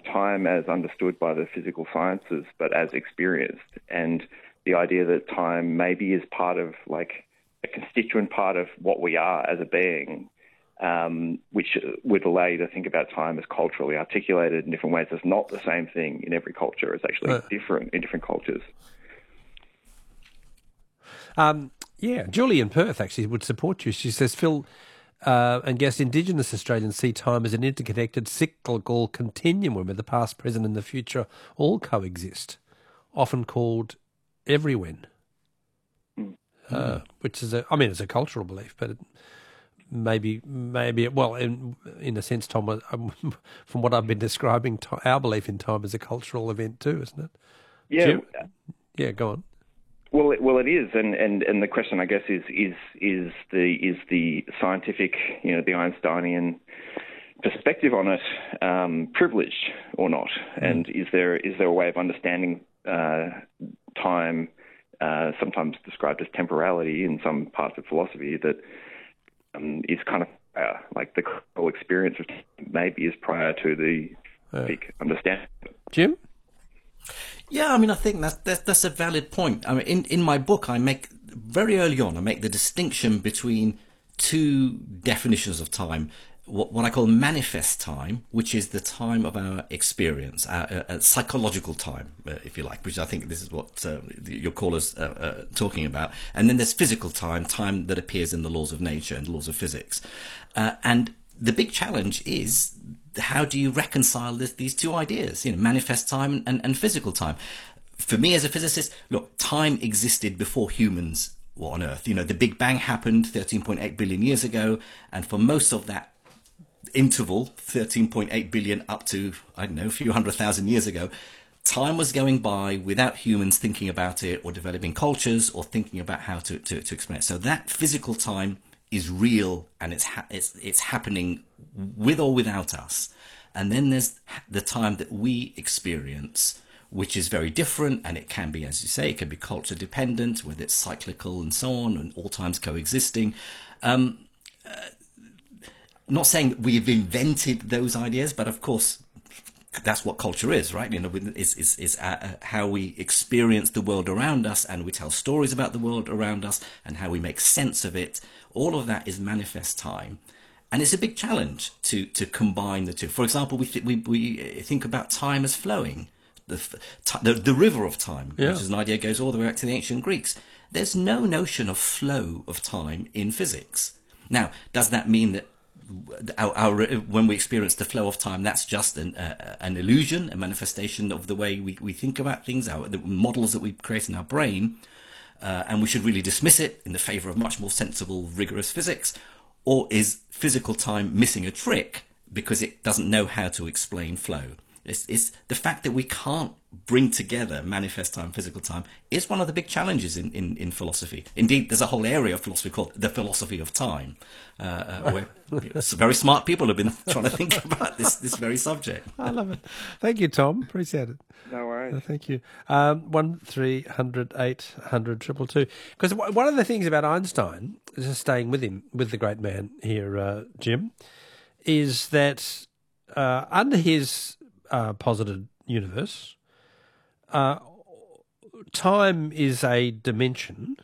time as understood by the physical sciences, but as experienced. And the idea that time maybe is part of, like, a constituent part of what we are as a being, which would allow you to think about time as culturally articulated in different ways. It's not the same thing in every culture. It's actually different in different cultures. Yeah, Julie in Perth actually would support you. She says, Phil and guess Indigenous Australians see time as an interconnected cyclical continuum where the past, present and the future all coexist, often called everywhen, which is it's a cultural belief, but maybe, well, in a sense, Tom, from what I've been describing, our belief in time is a cultural event too, isn't it? Yeah. Jim? Yeah, go on. Well, it is, and the question, I guess, is the scientific, the Einsteinian perspective on it privileged or not? And is there a way of understanding time, sometimes described as temporality in some parts of philosophy, that is kind of like the whole experience of time maybe is prior to the big understanding. Jim? Yeah, I think that's a valid point. In my book, I make very early on, I make the distinction between two definitions of time. What I call manifest time, which is the time of our experience, our psychological time, if you like, which I think this is what your callers are talking about. And then there's physical time, time that appears in the laws of nature and the laws of physics. And the big challenge is, how do you reconcile these two ideas, manifest time and physical time? For me as a physicist, look, time existed before humans were on Earth. The Big Bang happened 13.8 billion years ago, and for most of that interval, 13.8 billion up to, I don't know, a few 100,000 years ago, time was going by without humans thinking about it or developing cultures or thinking about how to explain it. So that physical time is real, and it's happening with or without us. And then there's the time that we experience, which is very different, and it can be, as you say, it can be culture dependent, whether it's cyclical and so on, and all times coexisting. Not saying that we've invented those ideas, but of course that's what culture is, right? Is how we experience the world around us, and we tell stories about the world around us, and how we make sense of it. All of that is manifest time, and it's a big challenge to combine the two. For example, we think about time as flowing, the river of time, which is an idea that goes all the way back to the ancient Greeks. There's no notion of flow of time in physics. Now, does that mean that when we experience the flow of time, that's just an illusion, a manifestation of the way we think about things, the models that we create in our brain, and we should really dismiss it in the favor of much more sensible, rigorous physics? Or is physical time missing a trick because it doesn't know how to explain flow? It's the fact that we can't bring together manifest time, physical time, is one of the big challenges in philosophy. Indeed, there's a whole area of philosophy called the philosophy of time, where very smart people have been trying to think about this very subject. I love it. Thank you, Tom. Appreciate it. No worries. Thank you. 1300 800 222. Because one of the things about Einstein, just staying with him, with the great man here, Jim, is that under his posited universe, time is a dimension,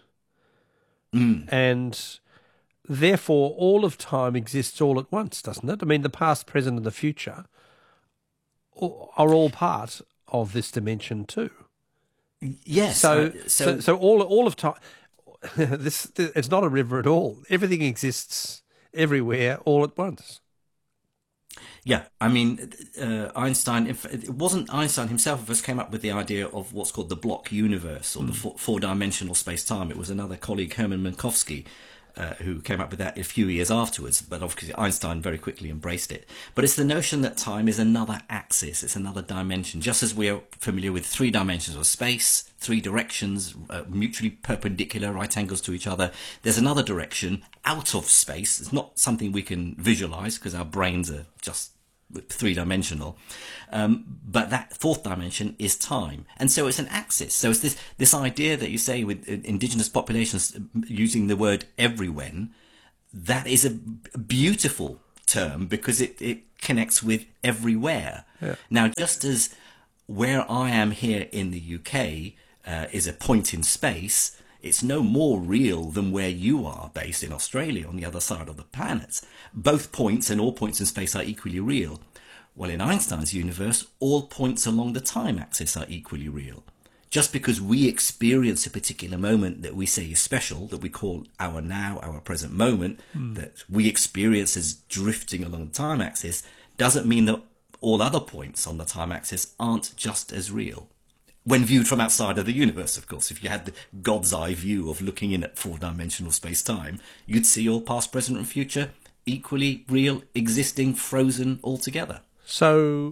and therefore all of time exists all at once, doesn't it? The past, present, and the future are all part of this dimension too. Yes. So all of time. It's not a river at all. Everything exists everywhere all at once. Yeah, Einstein, it wasn't Einstein himself who first came up with the idea of what's called the block universe, or the four-dimensional space-time. It was another colleague, Hermann Minkowski, who came up with that a few years afterwards, but obviously Einstein very quickly embraced it. But it's the notion that time is another axis, it's another dimension, just as we are familiar with three dimensions of space, three directions, mutually perpendicular, right angles to each other. There's another direction out of space. It's not something we can visualize because our brains are just three-dimensional. But that fourth dimension is time. And so it's an axis. So it's this idea that you say with indigenous populations using the word everywhen, that is a beautiful term because it connects with everywhere. Yeah. Now, just as where I am here in the UK is a point in space, it's no more real than where you are based in Australia on the other side of the planet. Both points and all points in space are equally real. Well, in Einstein's universe, all points along the time axis are equally real. Just because we experience a particular moment that we say is special, that we call our now, our present moment, that we experience as drifting along the time axis, doesn't mean that all other points on the time axis aren't just as real. When viewed from outside of the universe, of course. If you had the God's eye view of looking in at four-dimensional space-time, you'd see all past, present and future equally real, existing, frozen altogether. So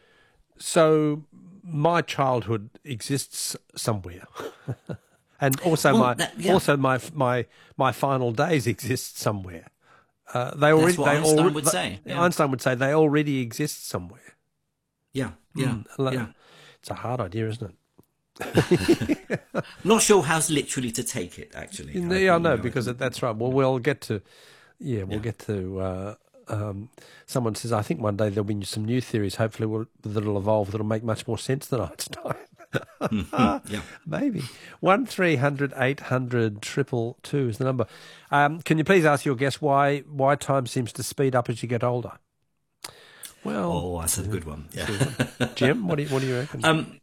my childhood exists somewhere, and also my final days exist somewhere. That's what Einstein would say. Yeah. Einstein would say they already exist somewhere. Yeah. It's a hard idea, isn't it? Not sure how literally to take it, actually. Yeah, I know, because that's right. Well, we'll get to. Someone says, I think one day there'll be some new theories, hopefully that'll evolve, that'll make much more sense than Einstein. Yeah. Maybe. 1300 800 222 is the number. Can you please ask your guest why time seems to speed up as you get older? Well, that's a good one. Yeah. Jim, what do you reckon?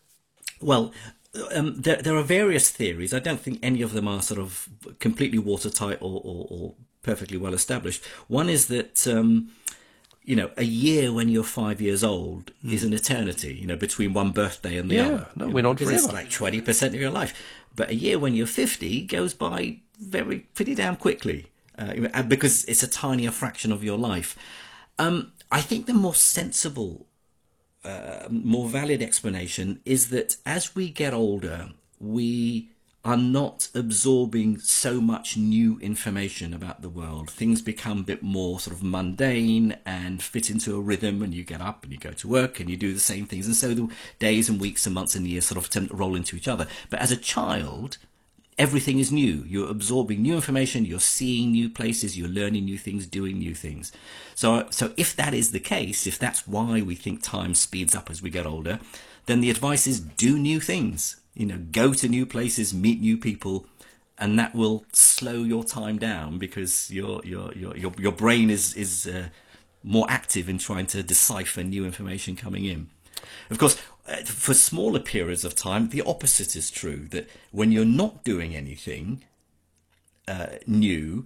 There are various theories. I don't think any of them are sort of completely watertight or perfectly well established. One is that a year when you're 5 years old is an eternity. between one birthday and the other. No, we're not forever. It's like 20% of your life. But a year when you're 50 goes by pretty damn quickly because it's a tinier fraction of your life. I think the more sensible, more valid explanation is that as we get older, we are not absorbing so much new information about the world. Things become a bit more sort of mundane and fit into a rhythm, and you get up and you go to work and you do the same things. And so the days and weeks and months and years sort of tend to roll into each other. But as a child, everything is new. You're absorbing new information, you're seeing new places, you're learning new things, doing new things. So if that is the case, if that's why we think time speeds up as we get older, then the advice is do new things. Go to new places, meet new people, and that will slow your time down because your brain is more active in trying to decipher new information coming in. Of course, for smaller periods of time, the opposite is true, that when you're not doing anything new,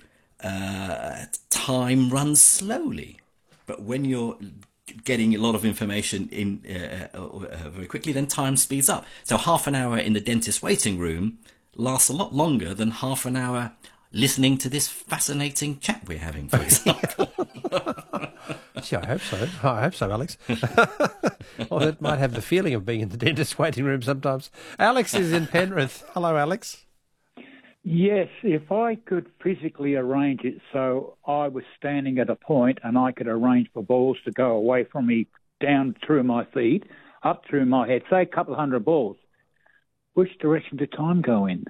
time runs slowly. But when you're getting a lot of information in very quickly, then time speeds up. So half an hour in the dentist waiting room lasts a lot longer than half an hour listening to this fascinating chat we're having, for example. Gee, I hope so, Alex. Well, it might have the feeling of being in the dentist waiting room sometimes. Alex is in Penrith. Hello, Alex. Yes, if I could physically arrange it so I was standing at a point and I could arrange for balls to go away from me, down through my feet, up through my head, say a couple of hundred balls, which direction did time go in?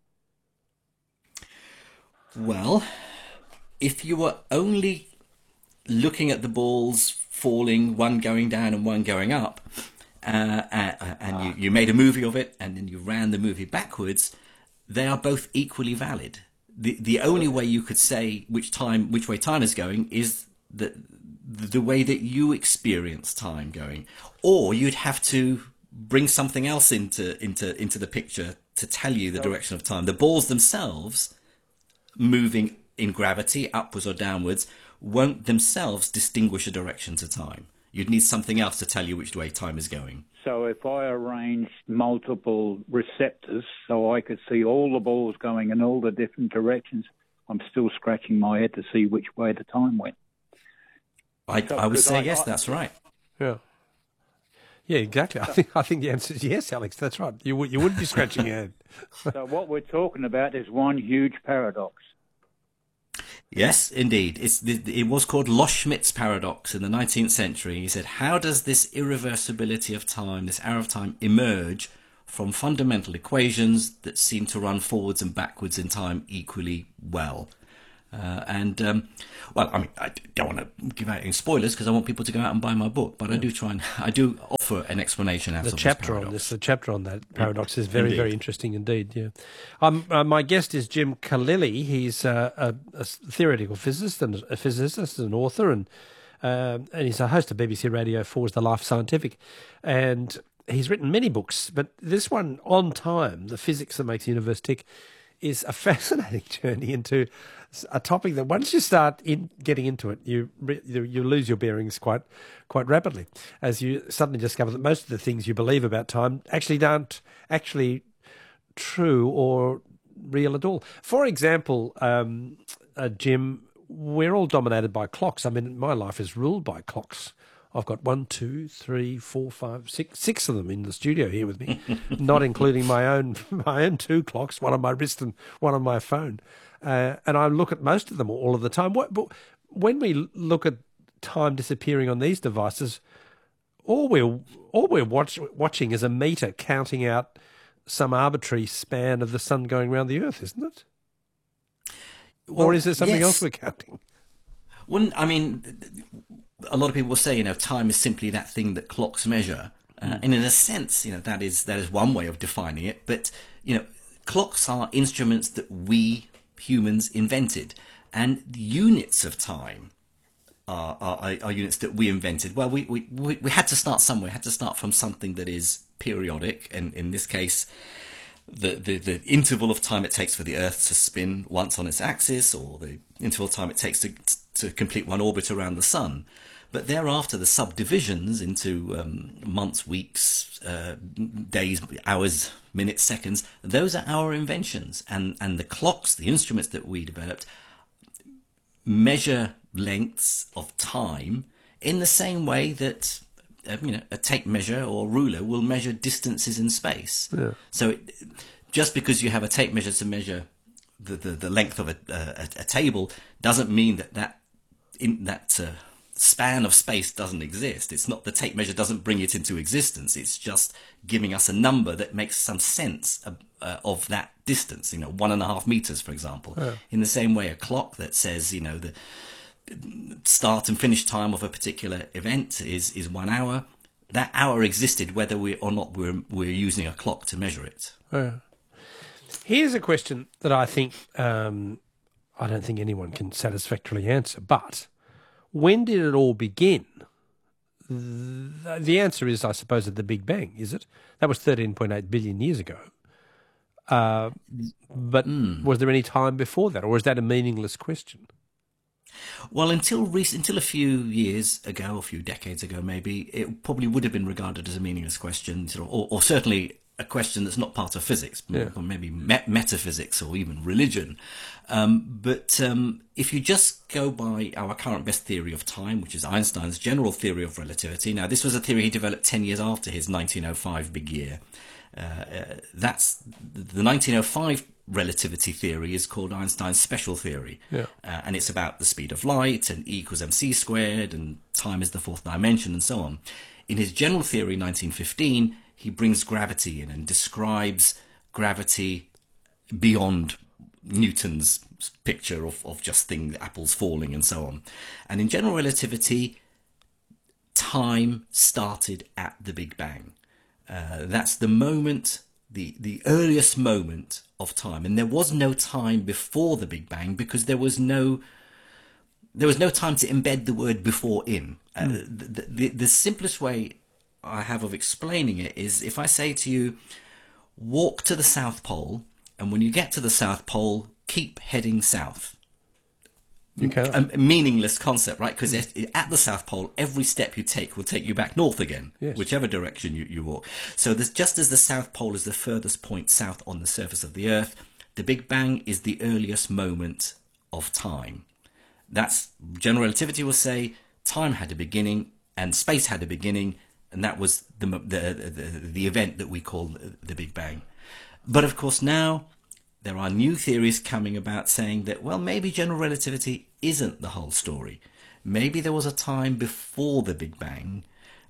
Well, if you were only looking at the balls falling, one going down and one going up, and you made a movie of it and then you ran the movie backwards, they are both equally valid. The only way you could say which way time is going is the way that you experience time going, or you'd have to bring something else into the picture to tell you the direction of time. The balls themselves, moving in gravity upwards or downwards, won't themselves distinguish a direction to time. You'd need something else to tell you which way time is going. So if I arranged multiple receptors so I could see all the balls going in all the different directions, I'm still scratching my head to see which way the time went. I would say yes, that's right. Yeah. Yeah, exactly. I think the answer is yes, Alex. That's right. You would be scratching your head. So what we're talking about is one huge paradox. Yes, indeed. It was called Loschmidt's paradox in the 19th century. He said, how does this irreversibility of time, this arrow of time, emerge from fundamental equations that seem to run forwards and backwards in time equally well? Well, I mean, I don't want to give out any spoilers because I want people to go out and buy my book, but I do offer an explanation out of this paradox. The chapter on that paradox is very, Indeed. very interesting indeed. Yeah, my guest is Jim Khalili. He's a theoretical physicist and an author, and he's a host of BBC Radio 4's The Life Scientific, and he's written many books, but this one, On Time, the physics that makes the universe tick, is a fascinating journey into a topic that once you start getting into it, you lose your bearings quite rapidly, as you suddenly discover that most of the things you believe about time actually aren't actually true or real at all. For example, Jim, we're all dominated by clocks. I mean, my life is ruled by clocks. I've got 1, 2, 3, 4, 5, 6 of them in the studio here with me, not including my own 2 clocks, one on my wrist and one on my phone. And I look at most of them all of the time. But when we look at time disappearing on these devices, all we're watching is a meter counting out some arbitrary span of the sun going around the Earth, isn't it? Or is there something else we're counting? Well, I mean, a lot of people will say, time is simply that thing that clocks measure. And in a sense, that is one way of defining it. But, clocks are instruments that we humans invented. And units of time are units that we invented. Well, we had to start somewhere. We had to start from something that is periodic. And in this case, the interval of time it takes for the Earth to spin once on its axis, or the interval of time it takes to complete one orbit around the sun. But thereafter, the subdivisions into months, weeks, days, hours, minutes, seconds, those are our inventions. And the clocks, the instruments that we developed, measure lengths of time in the same way that a tape measure or ruler will measure distances in space. Yeah. So just because you have a tape measure to measure the length of a table doesn't mean that span of space doesn't exist. It's not, the tape measure doesn't bring it into existence. It's just giving us a number that makes some sense of that distance, 1.5 meters, for example. Yeah. In the same way, a clock that says, the start and finish time of a particular event is 1 hour. That hour existed whether we're using a clock to measure it. Yeah. Here's a question that I think I don't think anyone can satisfactorily answer, but when did it all begin? The answer is, I suppose, at the Big Bang, is it? That was 13.8 billion years ago. But was there any time before that, or is that a meaningless question? Well, until a few years ago, a few decades ago maybe, it probably would have been regarded as a meaningless question, or certainly a question that's not part of physics, or maybe metaphysics or even religion. But if you just go by our current best theory of time, which is Einstein's general theory of relativity. Now, this was a theory he developed 10 years after his 1905 big year. That's the 1905 relativity theory is called Einstein's special theory. And it's about the speed of light and E equals mc squared and time is the fourth dimension and so on. In his general theory, 1915, he brings gravity in and describes gravity beyond Newton's picture of just apples falling and so on. And in general relativity, time started at the Big Bang. That's the moment, the earliest moment of time. And there was no time before the Big Bang because there was no time to embed the word before in. The simplest way I have of explaining it is if I say to you, walk to the South Pole, and when you get to the South Pole, keep heading south. Okay. A meaningless concept, right? Because at the South Pole, every step you take will take you back north again, whichever direction you walk. So just as the South Pole is the furthest point south on the surface of the Earth, the Big Bang is the earliest moment of time. That's general relativity will say time had a beginning and space had a beginning, and that was the event that we call the Big Bang. But of course now there are new theories coming about saying that, well, maybe general relativity isn't the whole story. Maybe there was a time before the Big Bang.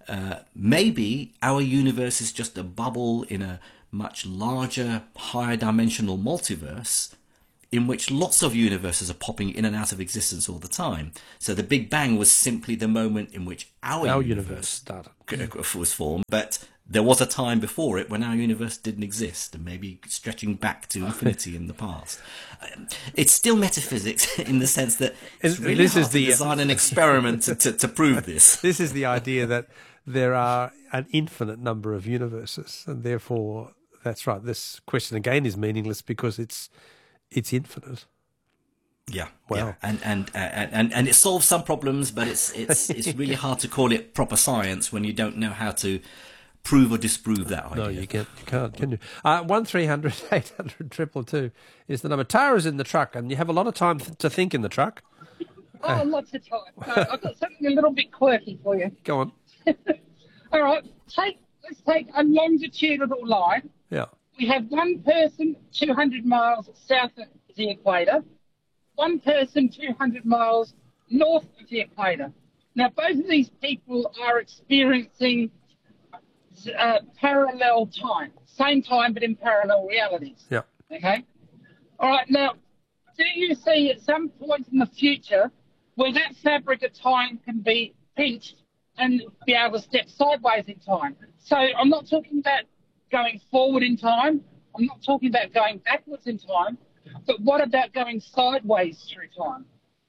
Maybe our universe is just a bubble in a much larger, higher dimensional multiverse in which lots of universes are popping in and out of existence all the time. So the Big Bang was simply the moment in which our universe started. Was formed, but there was a time before it when our universe didn't exist, and maybe stretching back to infinity in the past. It's still metaphysics in the sense that it's really hard to design an experiment to prove this. This is the idea that there are an infinite number of universes, and therefore, that's right. This question again is meaningless because it's infinite. Yeah, wow. Yeah. And it solves some problems, but it's really hard to call it proper science when you don't know how to prove or disprove that idea. No, you can't, can you? 1300 800 222 is the number. Tara's in the truck, and you have a lot of time to think in the truck. Oh, lots of time. I've got something a little bit quirky for you. Go on. All right, let's take a longitudinal line. Yeah. We have one person 200 miles south of the equator, one person 200 miles north of the equator. Now, both of these people are experiencing parallel time, same time but in parallel realities. Yeah. Okay? All right, now, do you see at some point in the future where that fabric of time can be pinched and be able to step sideways in time? So I'm not talking about going forward in time. I'm not talking about going backwards in time. But what about going sideways through time?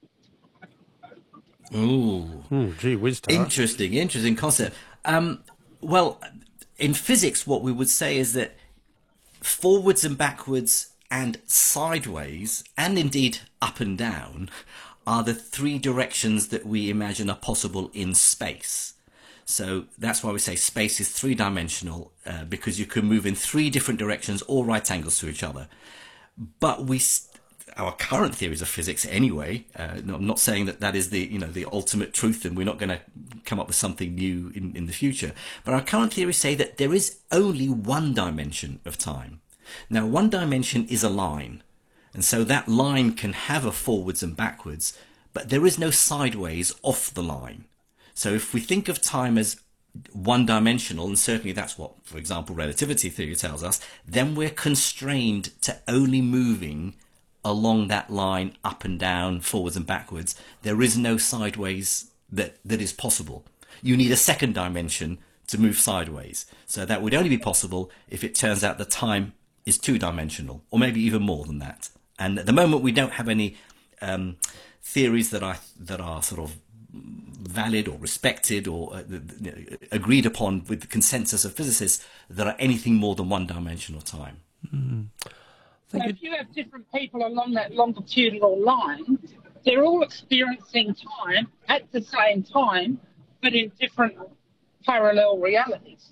Ooh. Gee whiz, Tara. Interesting concept. Well, in physics, what we would say is that forwards and backwards and sideways, and indeed up and down, are the three directions that we imagine are possible in space. So that's why we say space is three-dimensional, because you can move in three different directions, all right angles to each other. But our current theories of physics, anyway. I'm not saying that is the ultimate truth, and we're not going to come up with something new in the future. But our current theories say that there is only one dimension of time. Now, one dimension is a line, and so that line can have a forwards and backwards, but there is no sideways off the line. So if we think of time as one-dimensional, and certainly that's what, for example, relativity theory tells us, then we're constrained to only moving along that line, up and down, forwards and backwards. There is no sideways that is possible. You need a second dimension to move sideways. So that would only be possible if it turns out that time is two-dimensional, or maybe even more than that. And at the moment, we don't have any theories that are sort of valid or respected or agreed upon with the consensus of physicists that are anything more than one-dimensional time. Mm. So if you have different people along that longitudinal line, they're all experiencing time at the same time, but in different parallel realities.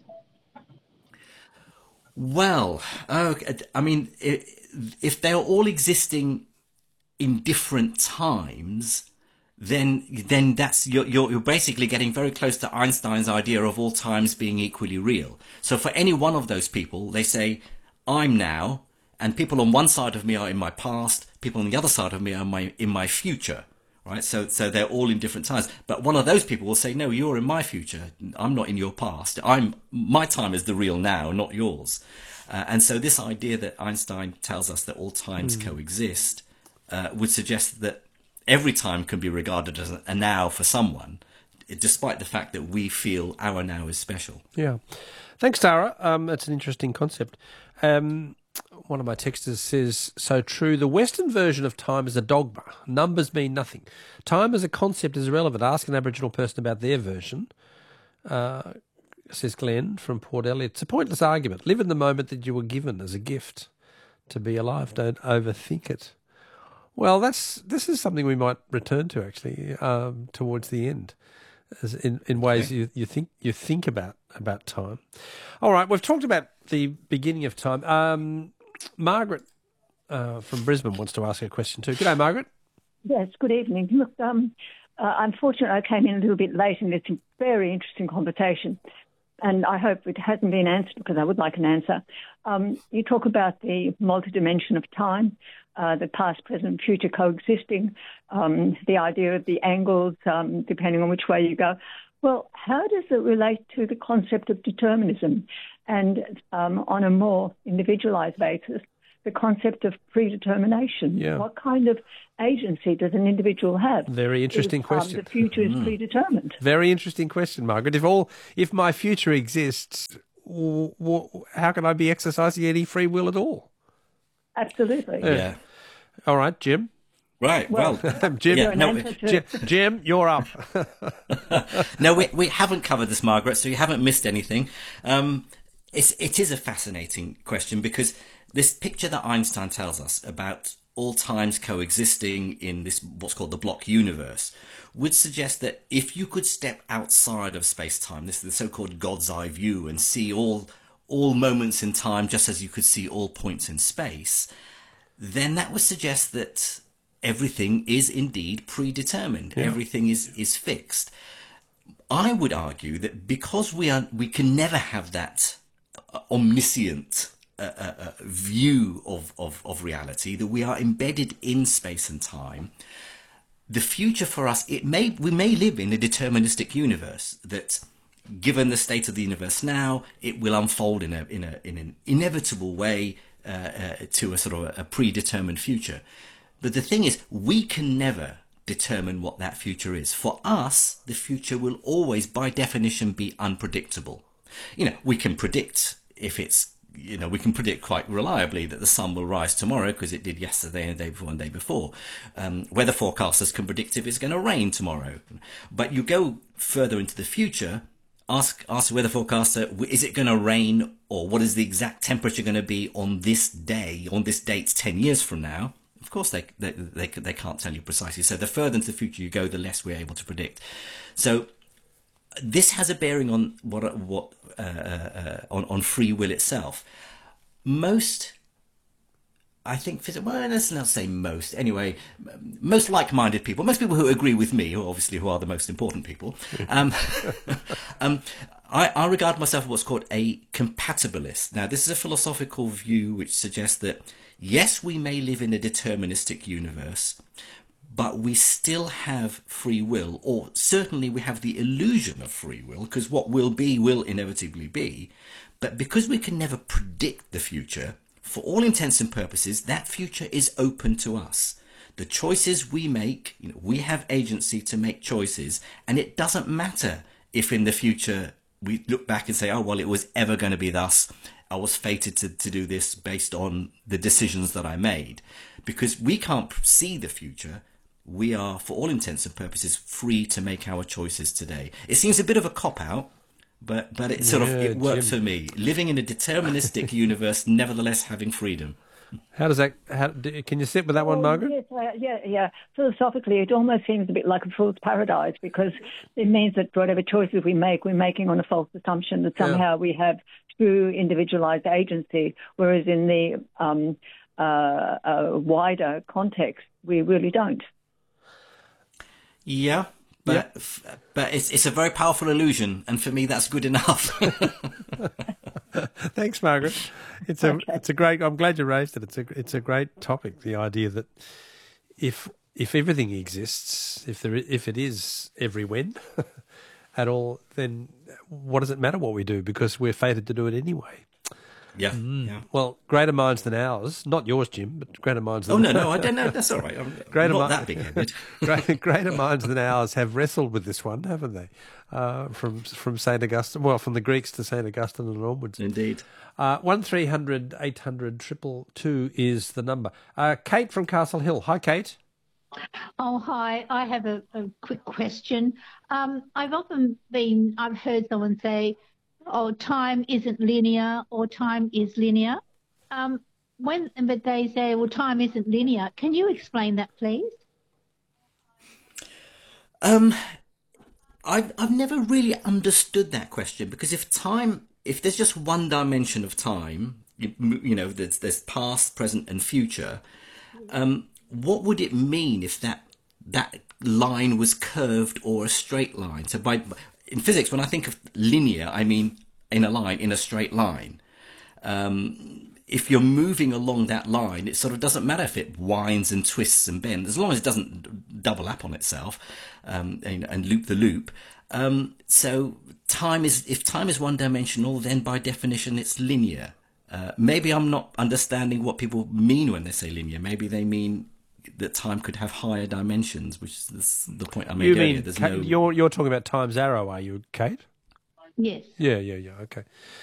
Well, I mean, if they're all existing in different times, then that's you're basically getting very close to Einstein's idea of all times being equally real. So for any one of those people, they say, I'm now, and people on one side of me are in my past, people on the other side of me are in my future, right? So they're all in different times. But one of those people will say, no, you're in my future. I'm not in your past. My time is the real now, not yours. And so this idea that Einstein tells us that all times coexist would suggest that every time can be regarded as a now for someone, despite the fact that we feel our now is special. Yeah. Thanks, Tara. That's an interesting concept. One of my texters says, so true, the Western version of time is a dogma. Numbers mean nothing. Time as a concept is irrelevant. Ask an Aboriginal person about their version, says Glenn from Port Elliot. It's a pointless argument. Live in the moment that you were given as a gift to be alive. Don't overthink it. Well, this is something we might return to actually towards the end, as in ways you think about time. All right, we've talked about the beginning of time. Margaret from Brisbane wants to ask a question too. G'day, Margaret. Yes, good evening. Look, unfortunately, I came in a little bit late in this very interesting conversation, and I hope it hasn't been answered because I would like an answer. You talk about the multidimension of time. The past, present, future coexisting, the idea of the angles, depending on which way you go. Well, how does it relate to the concept of determinism? And on a more individualized basis, the concept of predetermination. Yeah. What kind of agency does an individual have? Very interesting question. The future is predetermined. Very interesting question, Margaret. If my future exists, how can I be exercising any free will at all? Absolutely. Yeah. All right, Jim. Right. Well, Jim, yeah, Jim, you're up. No, we haven't covered this, Margaret, so you haven't missed anything. It is a fascinating question because this picture that Einstein tells us about all times coexisting in this what's called the block universe would suggest that if you could step outside of space-time, this is the so-called God's eye view, and see all moments in time just as you could see all points in space, then that would suggest that everything is indeed predetermined. Yeah. Everything is fixed. I would argue that because we can never have that omniscient view of reality, that we are embedded in space and time, the future for us, we may live in a deterministic universe that, given the state of the universe now, it will unfold in an inevitable way to a sort of a predetermined future. But the thing is, we can never determine what that future is. For us, the future will always, by definition, be unpredictable. We can predict we can predict quite reliably that the sun will rise tomorrow because it did yesterday and the day before and the day before. Weather forecasters can predict if it's going to rain tomorrow. But you go further into the future, ask the weather forecaster, is it going to rain, or what is the exact temperature going to be on this day, on this date 10 years from now? Of course, they can't tell you precisely. So the further into the future you go, the less we're able to predict. So this has a bearing on on free will itself. Most like-minded people, most people who agree with me, who are the most important people, I regard myself as what's called a compatibilist. Now, this is a philosophical view which suggests that, yes, we may live in a deterministic universe, but we still have free will, or certainly we have the illusion of free will, because what will be will inevitably be. But because we can never predict the future, for all intents and purposes, that future is open to us. The choices we make, we have agency to make choices, and it doesn't matter if in the future we look back and say, oh, well, it was ever going to be thus. I was fated to do this based on the decisions that I made. Because we can't see the future, we are, for all intents and purposes, free to make our choices today. It seems a bit of a cop-out, but it works for me. Living in a deterministic universe, nevertheless having freedom. How does that? Can you sit with that one, Margaret? Yes, yeah. Philosophically, it almost seems a bit like a fool's paradise, because it means that whatever choices we make, we're making on a false assumption that somehow we have true individualized agency, whereas in the wider context, we really don't. Yeah. But it's a very powerful illusion, and for me, that's good enough. Thanks, Margaret. It's a great. I'm glad you raised it. It's a great topic. The idea that if everything exists, if it is every when at all, then what does it matter what we do, because we're fated to do it anyway. Yeah. Yeah. Well, greater minds than ours, not yours, Jim, but greater minds than ours. Oh, no, I don't know. That's all right. I'm not that big-headed. Greater minds than ours have wrestled with this one, haven't they? From St. Augustine, from the Greeks to St. Augustine and onwards. Indeed. 1300 800 222 is the number. Kate from Castle Hill. Hi, Kate. Oh, hi. I have a quick question. I've heard someone say, oh, time isn't linear, or time is linear. But they say, well, time isn't linear. Can you explain that, please? I've never really understood that question, because if there's just one dimension of time, there's past, present, and future. What would it mean if that line was curved or a straight line? So in physics, when I think of linear, I mean in a straight line. If you're moving along that line, it sort of doesn't matter if it winds and twists and bends, as long as it doesn't double up on itself and loop the loop. So if time is one dimensional, then by definition it's linear. Maybe I'm not understanding what people mean when they say linear. Maybe they mean that time could have higher dimensions, which is the point I made earlier. You mean you're talking about time's arrow, are you, Kate? Yes. Yeah. Okay.